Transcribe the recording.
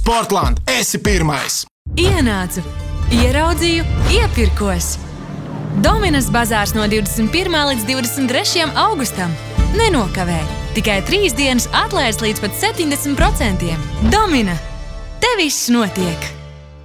Sportland, esi pirmais! Ienācu, ieraudzīju, iepirkos. Dominas bazārs no 21. līdz 23. augustam. Nenokavēj! Tikai 3 dienas atlaides līdz pat 70%. Domina! Te viss notiek!